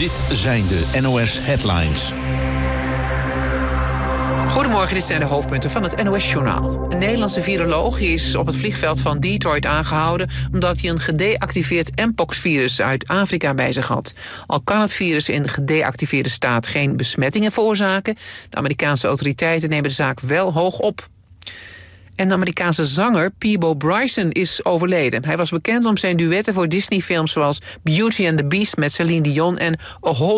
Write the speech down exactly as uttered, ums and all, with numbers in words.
Dit zijn de N O S Headlines. Goedemorgen, dit zijn de hoofdpunten van het N O S-journaal. Een Nederlandse viroloog is op het vliegveld van Detroit aangehouden omdat hij een gedeactiveerd mpox-virus uit Afrika bij zich had. Al kan het virus in gedeactiveerde staat geen besmettingen veroorzaken, de Amerikaanse autoriteiten nemen de zaak wel hoog op. En de Amerikaanse zanger Peabo Bryson is overleden. Hij was bekend om zijn duetten voor Disney-films zoals Beauty and the Beast met Celine Dion en A Whole